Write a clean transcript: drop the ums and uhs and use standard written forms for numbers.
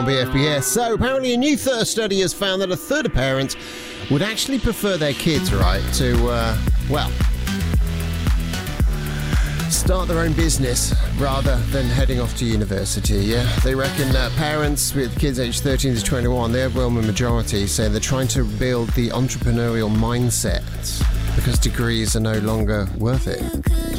BFBS. So apparently a new study has found that a third of parents would actually prefer their kids, right, to, start their own business rather than heading off to university. Yeah, they reckon parents with kids aged 13 to 21, the overwhelming majority, say they're trying to build the entrepreneurial mindset because degrees are no longer worth it.